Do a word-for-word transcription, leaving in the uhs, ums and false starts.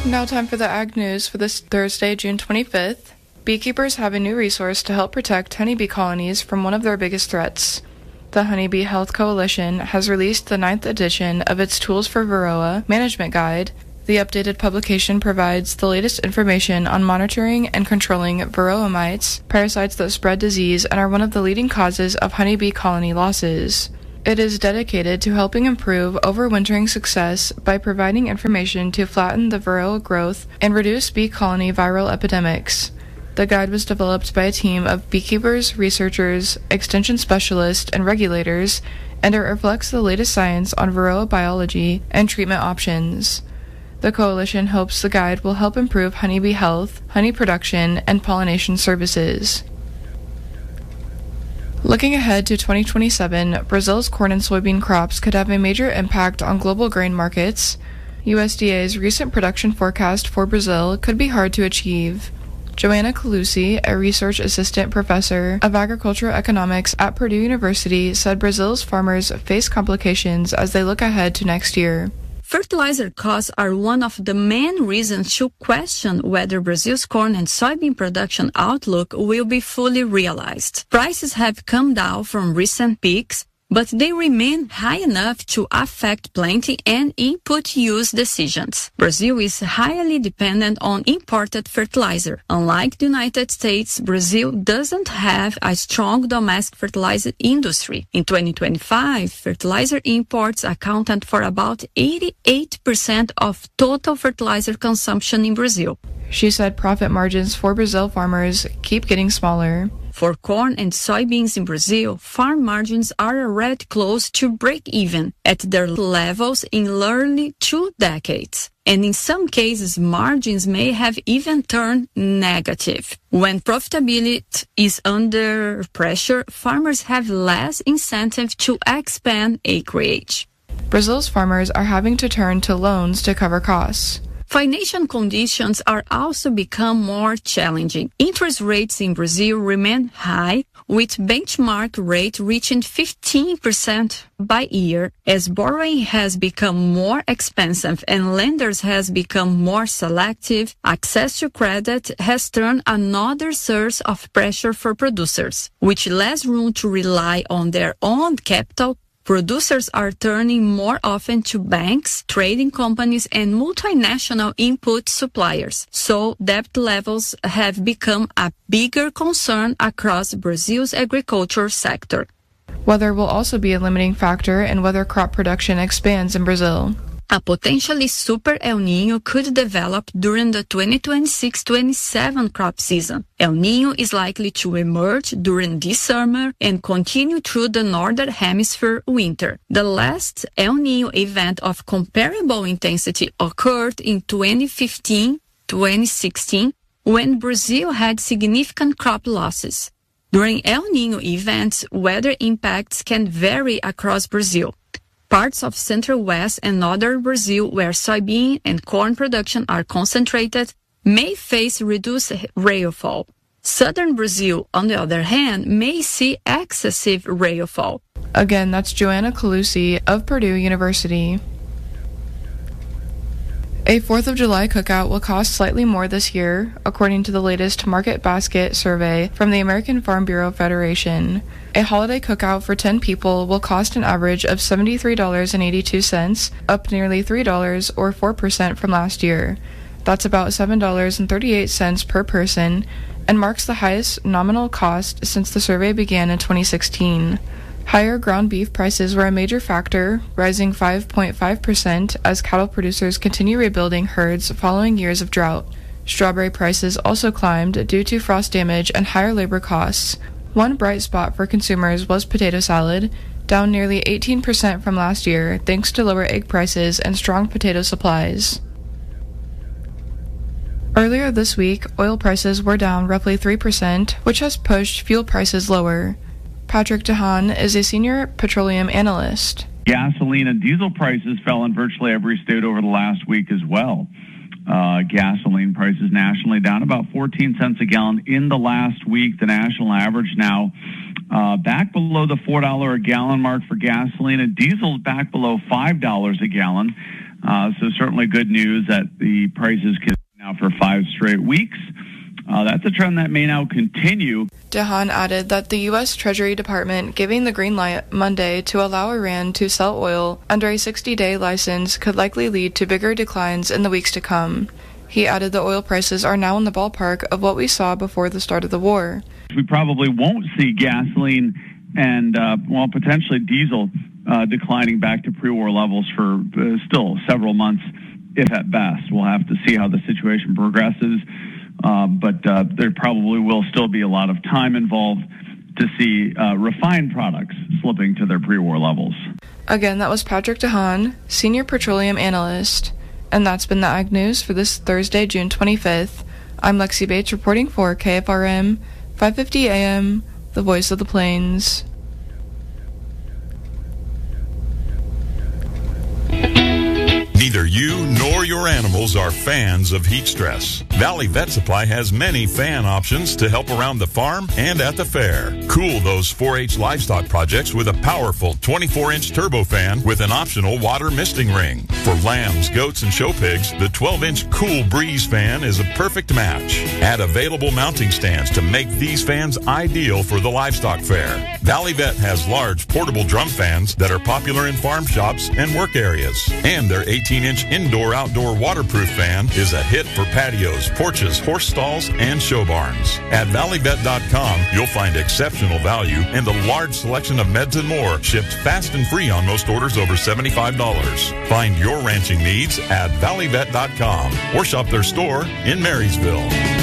Now time for the Ag News for this Thursday, June twenty-fifth. Beekeepers have a new resource to help protect honeybee colonies from one of their biggest threats. The Honeybee Health Coalition has released the ninth edition of its Tools for Varroa Management Guide. The updated publication provides the latest information on monitoring and controlling varroa mites, parasites that spread disease and are one of the leading causes of honeybee colony losses. It is dedicated to helping improve overwintering success by providing information to flatten the varroa growth and reduce bee colony viral epidemics. The guide was developed by a team of beekeepers, researchers, extension specialists, and regulators, and it reflects the latest science on varroa biology and treatment options. The coalition hopes the guide will help improve honeybee health, honey production, and pollination services. Looking ahead to twenty twenty-seven, Brazil's corn and soybean crops could have a major impact on global grain markets. U S D A's recent production forecast for Brazil could be hard to achieve. Joanna Calusi, a research assistant professor of agricultural economics at Purdue University, said Brazil's farmers face complications as they look ahead to next year. Fertilizer costs are one of the main reasons to question whether Brazil's corn and soybean production outlook will be fully realized. Prices have come down from recent peaks, but they remain high enough to affect planting and input use decisions. Brazil is highly dependent on imported fertilizer. Unlike the United States, Brazil doesn't have a strong domestic fertilizer industry. In twenty twenty-five, fertilizer imports accounted for about eighty-eight percent of total fertilizer consumption in Brazil. She said profit margins for Brazil farmers keep getting smaller. For corn and soybeans in Brazil, farm margins are already close to break-even at their levels in early two decades. And in some cases, margins may have even turned negative. When profitability is under pressure, farmers have less incentive to expand acreage. Brazil's farmers are having to turn to loans to cover costs. Financial conditions are also become more challenging. Interest rates in Brazil remain high, with benchmark rate reaching fifteen percent by year. As borrowing has become more expensive and lenders has become more selective, access to credit has turned another source of pressure for producers. With less room to rely on their own capital, producers are turning more often to banks, trading companies, and multinational input suppliers. So debt levels have become a bigger concern across Brazil's agriculture sector. Weather will also be a limiting factor in whether crop production expands in Brazil. A potentially super El Niño could develop during the twenty twenty-six twenty-seven crop season. El Niño is likely to emerge during this summer and continue through the northern hemisphere winter. The last El Niño event of comparable intensity occurred in twenty fifteen twenty sixteen when Brazil had significant crop losses. During El Niño events, weather impacts can vary across Brazil. Parts of central west and northern Brazil, where soybean and corn production are concentrated, may face reduced rainfall. Southern Brazil, on the other hand, may see excessive rainfall. Again, that's Joanna Calusi of Purdue University. A fourth of July cookout will cost slightly more this year, according to the latest Market Basket survey from the American Farm Bureau Federation. A holiday cookout for ten people will cost an average of seventy-three dollars and eighty-two cents, up nearly three dollars or four percent from last year. That's about seven dollars and thirty-eight cents per person, and marks the highest nominal cost since the survey began in twenty sixteen. Higher ground beef prices were a major factor, rising five point five percent as cattle producers continue rebuilding herds following years of drought. Strawberry prices also climbed due to frost damage and higher labor costs. One bright spot for consumers was potato salad, down nearly eighteen percent from last year thanks to lower egg prices and strong potato supplies. Earlier this week, oil prices were down roughly three percent, which has pushed fuel prices lower. Patrick DeHaan is a senior petroleum analyst. Gasoline and diesel prices fell in virtually every state over the last week as well. Uh, gasoline prices nationally down about fourteen cents a gallon in the last week. The national average now uh, back below the four dollars a gallon mark for gasoline, and diesel's back below five dollars a gallon. Uh, so certainly good news that the prices can now for five straight weeks. Uh, that's a trend that may now continue. DeHaan added that the U S Treasury Department giving the green light Monday to allow Iran to sell oil under a sixty-day license could likely lead to bigger declines in the weeks to come. He added the oil prices are now in the ballpark of what we saw before the start of the war. We probably won't see gasoline and, uh, well, potentially diesel uh, declining back to pre-war levels for uh, still several months, if at best. We'll have to see how the situation progresses. Uh, but uh, there probably will still be a lot of time involved to see uh, refined products slipping to their pre-war levels. Again, that was Patrick DeHaan, Senior Petroleum Analyst. And that's been the Ag News for this Thursday, June twenty-fifth. I'm Lexi Bates reporting for K F R M, five fifty A M, the Voice of the Plains. Neither you nor your animals are fans of heat stress. Valley Vet Supply has many fan options to help around the farm and at the fair. Cool those four H livestock projects with a powerful twenty-four inch turbo fan with an optional water misting ring. For lambs, goats, and show pigs, the twelve inch Cool Breeze fan is a perfect match. Add available mounting stands to make these fans ideal for the livestock fair. Valley Vet has large portable drum fans that are popular in farm shops and work areas. And their eighteen inch indoor-outdoor waterproof fan is a hit for patios, porches, horse stalls, and show barns. At valley vet dot com, you'll find exceptional value and a large selection of meds and more shipped fast and free on most orders over seventy-five dollars. Find your ranching needs at valley vet dot com or shop their store in Marysville.